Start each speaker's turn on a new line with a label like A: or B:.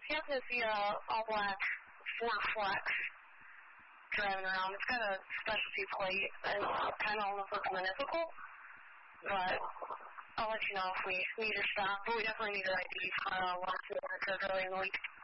A: happen to see a all-black Ford Flex driving around. It's got a specialty plate, and kind of almost looks municipal. But I'll let you know if we need to stop. But we definitely need your ID. We'll have to work early in the week.